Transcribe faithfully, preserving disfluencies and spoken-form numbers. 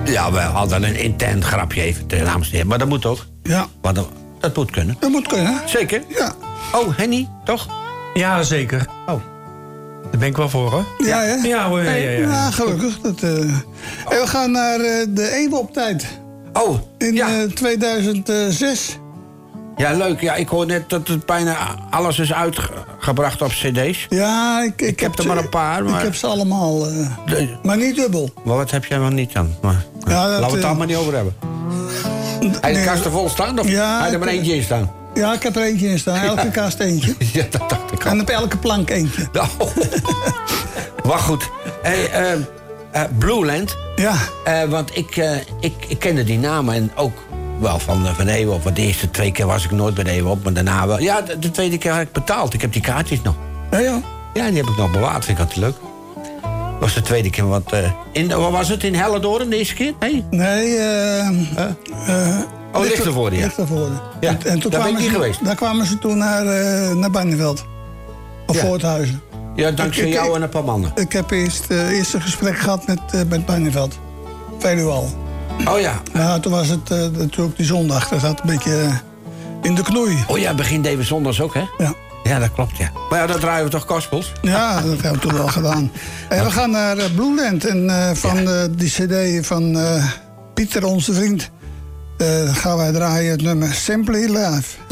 Ja, we hadden een intern grapje even, dames en heren. Maar dat moet ook. Ja. Maar dat, dat moet kunnen. Dat moet kunnen. Zeker? Ja. Oh, Henny, toch? Ja, zeker. Oh. Daar ben ik wel voor, hoor. Ja, hè? Ja, hoor, ja, ja, ja. Ja, gelukkig. Dat, uh... En we gaan naar uh, de Ewo-op-tijd. Oh, In ja. uh, tweeduizend zes. Ja, leuk. Ja, ik hoor net dat het bijna alles is uitgebracht op cd's. Ja, ik, ik, Ik heb er maar een paar, maar- Ik heb ze allemaal, uh, De- maar niet dubbel. Maar wat heb jij nog niet dan? Maar, Ja, dat, laten we het uh, allemaal niet over hebben. Hij de nee, kast er vol staan of ja, hij er maar ik- eentje in staan? Ja, ik heb er eentje in staan. Elke kast eentje. Ja, dat dacht ik al. En op elke plank eentje. Nou, maar goed. Hey, eh, eh, Blueland. Ja, Eh, want ik, eh, ik, ik kende die namen en ook wel van, uh, van Ewo. Want de eerste twee keer was ik nooit bij de Ewo, maar daarna wel. Ja, de, de tweede keer had ik betaald. Ik heb die kaartjes nog. ja, ja. Ja, die heb ik nog bewaard. Vind ik altijd leuk. Dat was de tweede keer. Want, uh, in, wat was het in Hellendoorn de eerste keer? Nee? Nee, eh... Huh? Oh, Lichtenvoorde, ja. Lichtenvoorde. Ja, En, en toen daar ben kwamen ik niet ze, geweest. Daar kwamen ze toen naar, uh, naar Barneveld. Of Ja. Voorthuizen. Ja, dankzij Ik- ik- jou en een paar mannen. Ik heb eerst uh, eerst een gesprek gehad met, uh, met Barneveld. Veluwal. Oh ja. Nou, toen was het uh, natuurlijk die zondag. Dat zat een beetje uh, in de knoei. Oh ja, begin David zondags ook, hè? Ja. Ja, dat klopt, ja. Maar ja, dan draaien we toch gospels? Ja, dat hebben we toen wel gedaan. En we gaan naar uh, Blueland. En uh, van uh, die cd van uh, Pieter, onze vriend... Uh, gaan wij draaien het nummer Simply Live.